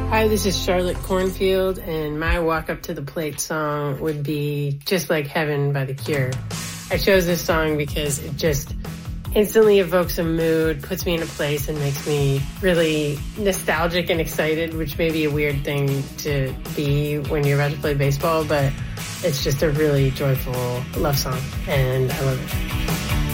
Hi, this is Charlotte Cornfield, and my Walk Up to the Plate song would be Just Like Heaven by The Cure. I chose this song because it just instantly evokes a mood, puts me in a place, and makes me really nostalgic and excited, which may be a weird thing to be when you're about to play baseball, but it's just a really joyful love song, and I love it.